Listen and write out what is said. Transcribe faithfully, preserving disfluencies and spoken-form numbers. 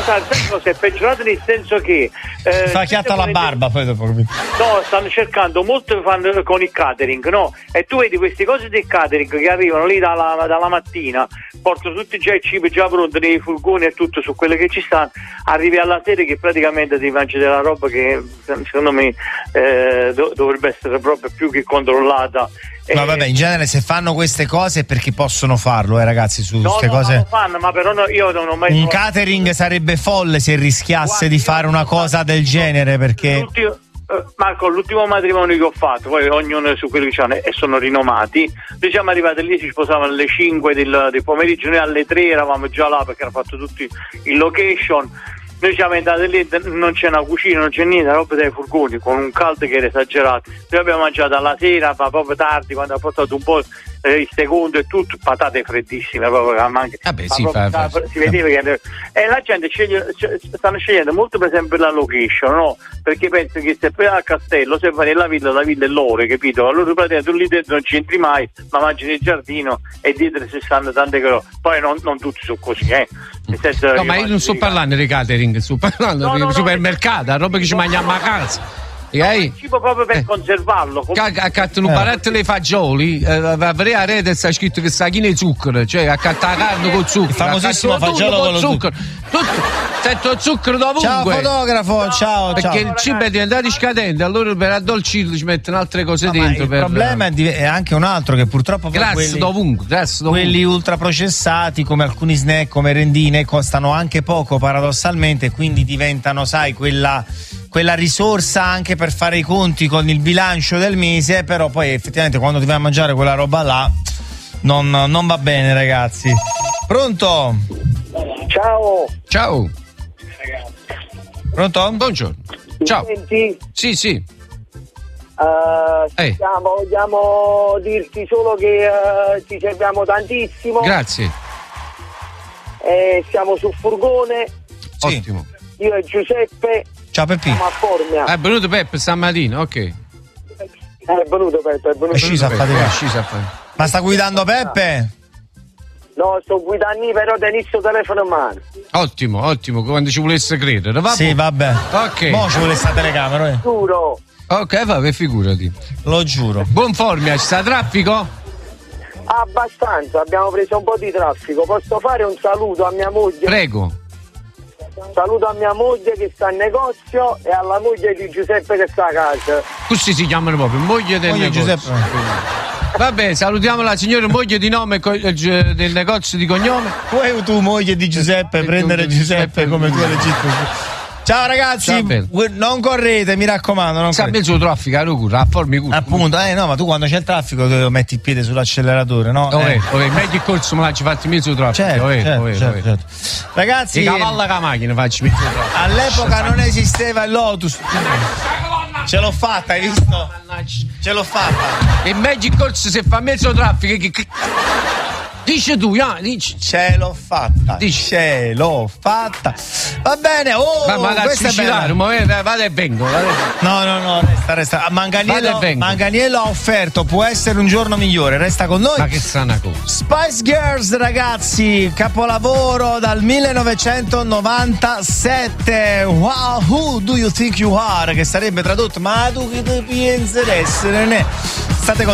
sai, sai cosa è peggiorato nel senso che eh, fa chiatta alla barba poi dopo. No, stanno cercando molto fanno con il catering, no? E tu vedi queste cose del catering che arrivano lì dalla, dalla mattina, portano tutti già i cibi già pronti nei furgoni e tutto su quelle che ci stanno, arrivi alla sera che praticamente ti mangi della roba che secondo me eh, do- dovrebbe essere proprio più che controllata. Ma vabbè, in genere se fanno queste cose è perché possono farlo, eh ragazzi, su queste no, no, cose. No, lo fanno, ma però no, io non ho mai Un trovato... catering sarebbe folle se rischiasse Guarda, di fare una cosa del genere, perché l'ultimo, eh, Marco, l'ultimo matrimonio che ho fatto, poi ognuno su quello che c'hanno e sono rinomati. Noi siamo arrivati lì, si sposavano alle cinque del, del pomeriggio, noi alle tre eravamo già là perché hanno fatto tutti in location. Noi siamo entrati lì, non c'è una cucina, non c'è niente, roba dai furgoni, con un caldo che era esagerato. Noi abbiamo mangiato alla sera, ma proprio tardi, quando ha portato un po' eh, il secondo e tutto, patate freddissime, proprio anche. Vabbè, sì, fa, fa, fa, si vedeva che e la gente sceglie, stanno scegliendo molto per esempio la location, no? Perché penso che se poi al castello, se vai nella villa, la villa è loro, capito? Allora praticamente tu lì dentro non c'entri mai, ma mangi nel giardino e dietro si stanno tante cose. Poi non, non tutti sono così, eh. No, ma io non sto parlando di catering, sto parlando no, di no, supermercato, no, roba che ci no, mangiamo a casa. No, il cibo proprio per eh. conservarlo. Accattano un paretto le fagioli, eh, avrei a rete sta scritto che sa chi ne zucchero, cioè accatta la carne con zucchero. Il famosissimo fagiolo con lo zucchero. Tutto, sento zucchero dovunque. Ciao fotografo, no, ciao. Perché ciao. il cibo è diventato scadente, allora per addolcirlo ci mettono altre cose no, dentro. Il per... problema è, di- è anche un altro, che purtroppo grazie quelli, dovunque, grazie dovunque. quelli ultraprocessati come alcuni snack, come merendine, costano anche poco paradossalmente, quindi diventano, sai, quella quella risorsa anche per fare i conti con il bilancio del mese, però poi effettivamente quando ti vai a mangiare quella roba là non, non va bene, ragazzi. Pronto? Ciao. Ciao. Pronto? Buongiorno. Ciao. Senti? Sì, sì. Uh, eh. stiamo, vogliamo dirti solo che uh, ci serviamo tantissimo. Grazie. Eh, siamo sul furgone. Sì. Ottimo. Io e Giuseppe. Ciao Peppi. Siamo a Formia. È venuto Peppe stamattina, ok. È venuto Peppe, è venuto. È sceso a faticare. È sceso a fare. Ma sta guidando Peppe? No, sto guidando, però tenisco telefono in mano. Ottimo, ottimo, quando ci volesse credere. Va sì, vabbè. Ok. Mo ci volesse la telecamera, eh. Giuro. Ok, vabbè, figurati. Lo giuro. Buon Formia, ci sta traffico? Abbastanza, abbiamo preso un po' di traffico. Posso fare un saluto a mia moglie? Prego. Saluto a mia moglie che sta in negozio e alla moglie di Giuseppe che sta a casa. Così si chiamano proprio, moglie del moglie negozio. Giuseppe. Vabbè, salutiamo la signora moglie di nome co- del negozio di cognome. Puoi tu, moglie di Giuseppe, prendere Giuseppe, Giuseppe come tuo legittimo. Ciao ragazzi, Ciao, non correte, mi raccomando. Non Sa mezzo traffico, a a formi curve. Appunto, eh no, ma tu quando c'è il traffico metti il piede sull'acceleratore, no? Oh, eh. oh, meglio il corso, ma l'hai fatto mezzo traffico. Certo, oh, certo, oh, certo, oh, certo. Ragazzi, e cavalla la macchina faccio mezzo traffico. All'epoca non esisteva il Lotus. Ce l'ho fatta, hai visto? Ce l'ho fatta. E meglio il corso se fa mezzo traffico che... Dice tu, ja, dici. Ce l'ho fatta. Dici. Ce l'ho fatta. Va bene, oh, ma, ma da suicidare, vado e vengo. Vado. No, no, no, resta, resta. Manganiello, Manganiello ha offerto, può essere un giorno migliore, resta con noi. Ma che sana cosa. Spice Girls, ragazzi, capolavoro dal millenovecentonovantasette. Wow, who do you think you are? Che sarebbe tradotto, ma tu che pensi di essere? Ne? State con